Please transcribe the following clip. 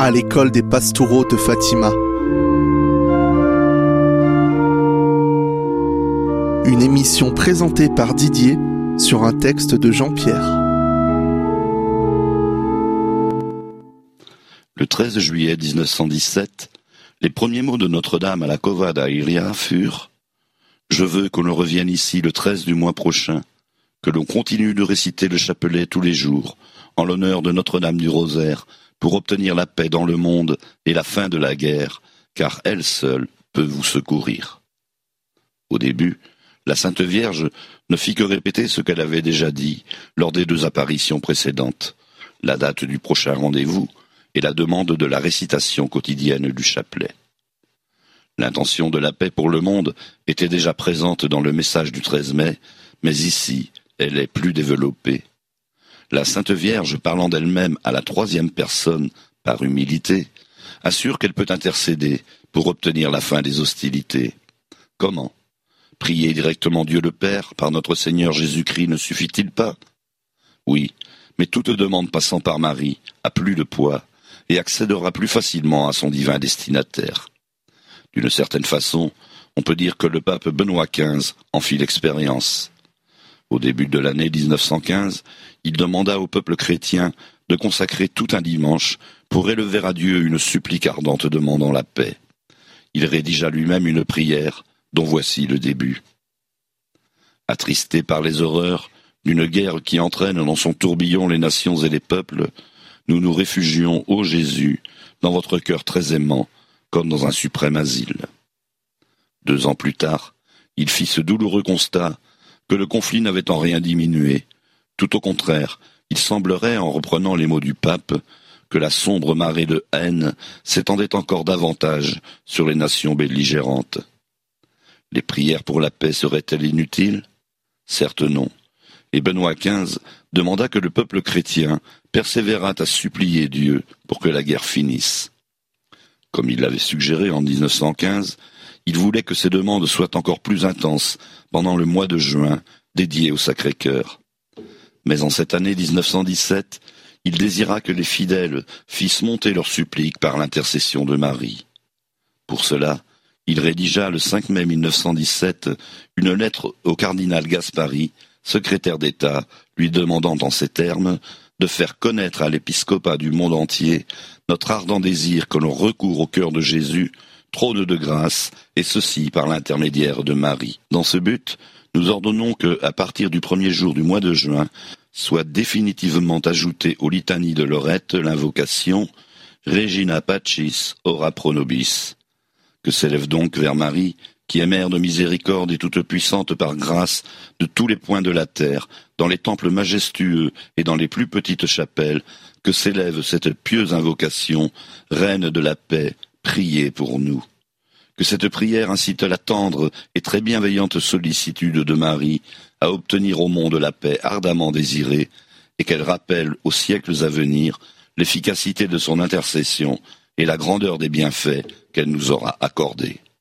à l'école des pastoraux de Fatima. Une émission présentée par Didier sur un texte de Jean-Pierre. Le 13 juillet 1917, les premiers mots de Notre-Dame à la Cova da Iria furent « Je veux qu'on revienne ici le 13 du mois prochain, que l'on continue de réciter le chapelet tous les jours, en l'honneur de Notre-Dame du Rosaire, pour obtenir la paix dans le monde et la fin de la guerre, car elle seule peut vous secourir. » Au début, la Sainte Vierge ne fit que répéter ce qu'elle avait déjà dit lors des 2 apparitions précédentes, la date du prochain rendez-vous et la demande de la récitation quotidienne du chapelet. L'intention de la paix pour le monde était déjà présente dans le message du 13 mai, mais ici, elle est plus développée. La Sainte Vierge, parlant d'elle-même à la 3e personne, par humilité, assure qu'elle peut intercéder pour obtenir la fin des hostilités. Comment ? Prier directement Dieu le Père par notre Seigneur Jésus-Christ ne suffit-il pas ? Oui, mais toute demande passant par Marie a plus de poids et accédera plus facilement à son divin destinataire. D'une certaine façon, on peut dire que le pape Benoît XV en fit l'expérience. Au début de l'année 1915, il demanda au peuple chrétien de consacrer tout un dimanche pour élever à Dieu une supplique ardente demandant la paix. Il rédigea lui-même une prière dont voici le début. Attristés par les horreurs d'une guerre qui entraîne dans son tourbillon les nations et les peuples, nous nous réfugions, ô Jésus, dans votre cœur très aimant, comme dans un suprême asile. 2 ans plus tard, il fit ce douloureux constat que le conflit n'avait en rien diminué. Tout au contraire, il semblerait, en reprenant les mots du pape, que la sombre marée de haine s'étendait encore davantage sur les nations belligérantes. Les prières pour la paix seraient-elles inutiles ? Certes non. Et Benoît XV demanda que le peuple chrétien persévérât à supplier Dieu pour que la guerre finisse. Comme il l'avait suggéré en 1915, il voulait que ces demandes soient encore plus intenses pendant le mois de juin dédié au Sacré-Cœur. Mais en cette année 1917, il désira que les fidèles fissent monter leurs suppliques par l'intercession de Marie. Pour cela, il rédigea le 5 mai 1917 une lettre au cardinal Gaspari, secrétaire d'État, lui demandant en ces termes de faire connaître à l'épiscopat du monde entier notre ardent désir que l'on recourt au cœur de Jésus, trône de grâce, et ceci par l'intermédiaire de Marie. Dans ce but, nous ordonnons que, à partir du 1er jour du mois de juin, soit définitivement ajoutée aux litanies de Lorette l'invocation « Regina Pacis ora pro nobis », que s'élève donc vers Marie, qui est mère de miséricorde et toute puissante par grâce de tous les points de la terre, dans les temples majestueux et dans les plus petites chapelles, que s'élève cette pieuse invocation, Reine de la paix, priez pour nous. Que cette prière incite la tendre et très bienveillante sollicitude de Marie à obtenir au monde la paix ardemment désirée, et qu'elle rappelle aux siècles à venir l'efficacité de son intercession et la grandeur des bienfaits qu'elle nous aura accordés.